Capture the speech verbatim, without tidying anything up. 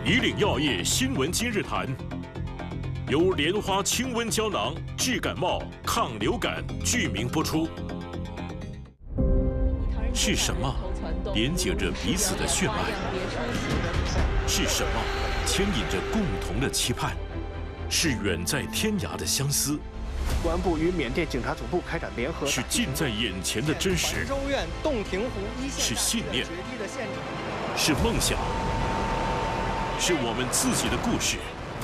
以岭药业新闻今日谈，由莲花清瘟胶囊治感冒、抗流感剧名播出。是什么连接着彼此的血脉？是什么牵引着共同的期盼？是远在天涯的相思。 公安部与缅甸警察总部开展联合， 是近在眼前的真实， 州院洞庭湖一线是信念，是梦想，是我们自己的故事。